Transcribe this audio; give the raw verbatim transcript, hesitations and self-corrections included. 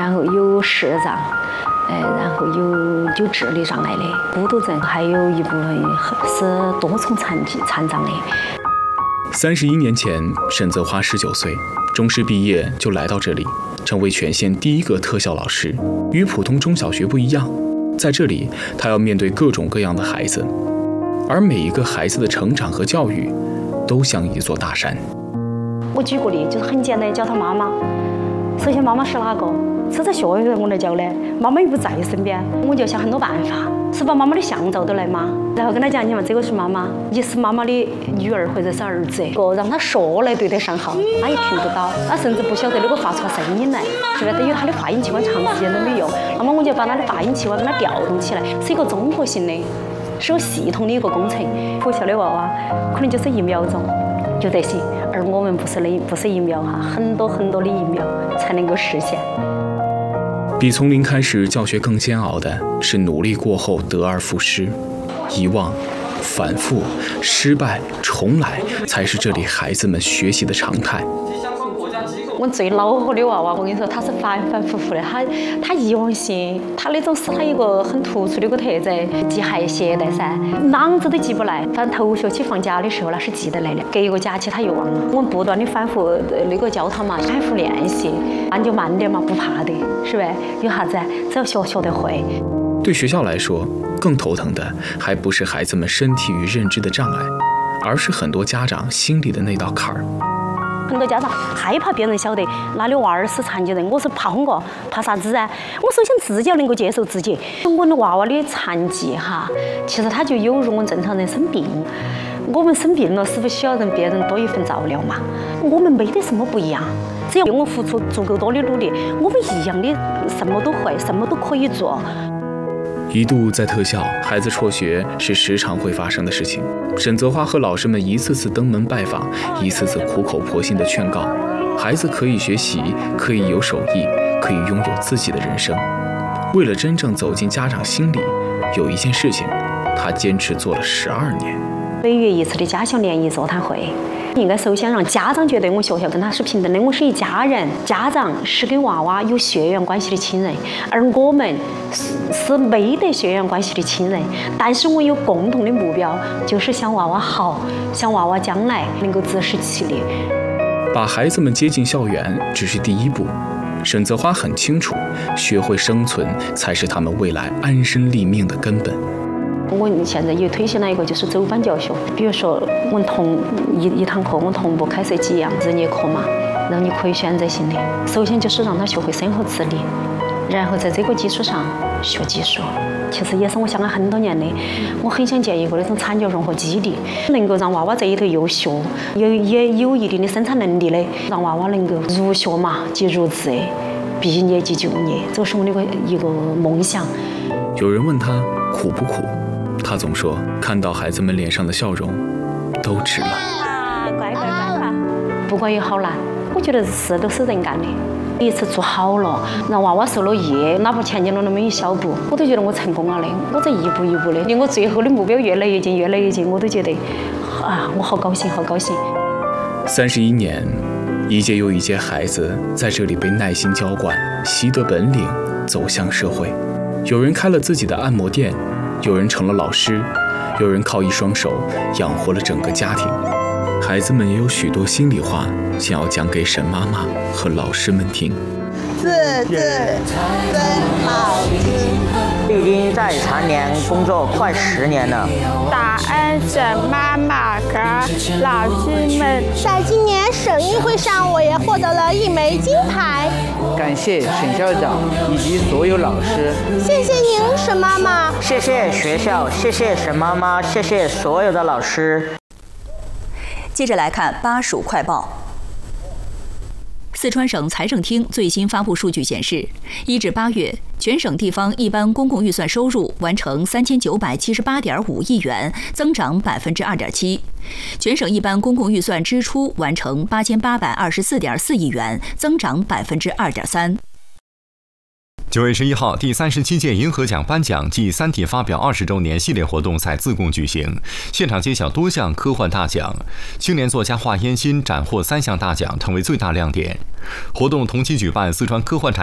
然后有视障，呃，然后有有智力障碍的孤独症，还有一部分是多重残疾残障的。 三十一年前，沈泽华十九岁，中师毕业就来到这里，成为全县第一个特效老师。与普通中小学不一样，在这里，他要面对各种各样的孩子，而每一个孩子的成长和教育，都像一座大山。 我举个例，就是很简单，教他妈妈。首先，妈妈是哪个？是在学校我来教的，妈妈又不在身边，我就想很多办法，是把妈妈的像找到来嘛，然后跟他讲，你看这个是妈妈，你是妈妈的女儿或者是儿子，个让他说来对得上号，他也听不到，他甚至不晓得那个发出声音来，是吧？等于他的发音器官长时间都没用，那么我就把他的发音器官给他调动起来，是一个综合性的，是有系统的一个工程。学校的娃娃可能就是一秒钟就得行，而我们不是的，不是一秒哈，很多很多的一秒才能够实现。 比从零开始教学更煎熬的是努力过后得而复失，遗忘、反复、失败、重来，才是这里孩子们学习的常态。 我最恼火的娃娃，我跟你说，他是反反复复的，他他遗忘性，他那种是他一个很突出的一个特质，记还携带噻，啷子都记不来。反正头学期放假的时候那是记得来的，隔一个假期他又忘了。我们不断的反复那个教他嘛，反复练习，慢就慢点嘛，不怕的，是吧？有啥子？只要学学得会。 对学校来说，更头疼的还不是孩子们身体与认知的障碍，而是很多家长心里的那道坎儿。 很多家长害怕别人晓得哪里娃儿是残疾人，我是怕哄个，怕啥子啊？我首先自己要能够接受自己，我的娃娃的残疾哈，其实他就有如我们正常人生病。我们生病了，是不是需要人别人多一份照料嘛？我们没得什么不一样，只要我们付出足够多的努力，我们一样的什么都会，什么都可以做。 一度在特校，孩子辍学是时常会发生的事情。沈泽华和老师们一次次登门拜访，一次次苦口婆心的劝告，孩子可以学习，可以有手艺，可以拥有自己的人生。为了真正走进家长心里，有一件事情，他坚持做了十二年。 每月一次的家校联谊座谈会，应该首先让家长觉得我学校跟他是平等的，我是一家人。家长是跟娃娃有血缘关系的亲人，而我们是是没得血缘关系的亲人，但是我有共同的目标，就是想娃娃好，想娃娃将来能够自食其力。 把孩子们接进校园只是第一步，沈泽华很清楚，学会生存才是他们未来安身立命的根本。 我现在也推行了一个，就是走班教学。比如说，我们同一一堂课，我同步开设几样日夜课嘛，让你可以选择性的。首先就是让他学会生活自理，然后在这个基础上学技术。其实也是我想了很多年的，我很想建一个那种产教融合基地，能够让娃娃在里头又学，有也有一定的生产能力的，让娃娃能够入学嘛，即入职，毕业即就业，这是我的一个梦想。 有人问他苦不苦？他总说，看到孩子们脸上的笑容，都值了。 乖乖乖乖，不管有好难，我觉得事都是人干的。一次做好了，让娃娃受了益，哪怕前进了那么一小步，我都觉得我成功了的。我在一步一步的，离我最后的目标越来越近，越来越近，我都觉得啊，我好高兴，好高兴。 三十一年，一届又一届孩子在这里被耐心浇灌，习得本领，走向社会。有人开了自己的按摩店。有人成了老师，有人靠一双手养活了整个家庭。孩子们也有许多心里话想要讲给沈妈妈和老师们听。 字字真好听。 已经在残联工作快十年了。 感恩沈妈妈和老师们。 在今年省运会上，我也获得了一枚金牌。 感谢沈校长以及所有老师。 谢谢您，沈妈妈。 谢谢学校，谢谢沈妈妈，谢谢所有的老师。 接着来看巴蜀快报。四川省财政厅最新发布数据显示，一至八月，全省地方一般公共预算收入完成三千九百七十八点五亿元，增长百分之二点七；全省一般公共预算支出完成八千八百二十四点四亿元，增长百分之二点三。 九月十一号，第三十七届银河奖颁奖暨《三体》发表二十周年系列活动在自贡举行，现场揭晓多项科幻大奖，青年作家华烟新斩获三项大奖，成为最大亮点。活动同期举办四川科幻产